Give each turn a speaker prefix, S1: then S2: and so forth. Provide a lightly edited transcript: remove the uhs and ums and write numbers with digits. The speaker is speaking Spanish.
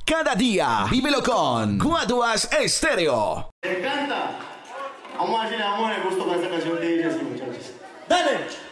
S1: Cada día, vívelo con Guaduas Estéreo.
S2: Me encanta. Vamos a ver si le damos el gusto con esta canción que dice así, muchachos.
S3: ¡Dale!